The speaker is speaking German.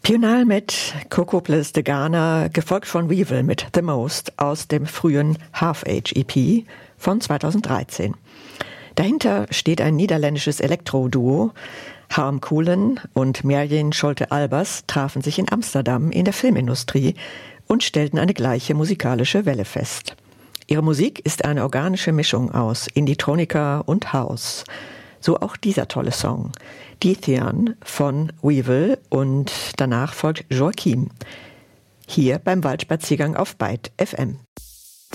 Pional mit Coco Bliss de Ghana, gefolgt von Weevil mit The Most aus dem frühen Half-Age-EP von 2013. Dahinter steht ein niederländisches Elektro-Duo. Harm Koolen und Merjin Scholte-Albers trafen sich in Amsterdam in der Filmindustrie und stellten eine gleiche musikalische Welle fest. Ihre Musik ist eine organische Mischung aus Indie-Tronica und House. So auch dieser tolle Song, Dithian von Weevil, und danach folgt Joachim. Hier beim Waldspaziergang auf Byte FM.